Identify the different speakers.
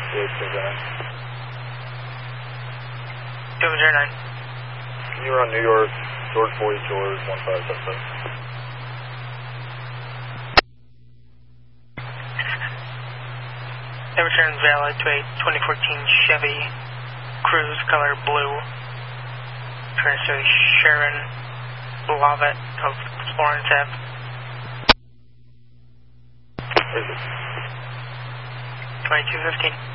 Speaker 1: 709.
Speaker 2: Can you run New York, George Boy, George 1577?
Speaker 1: Return valid to a 2014 Chevy Cruze, color blue. Transfer to Sharon Lovett of Florence Ave. 2215.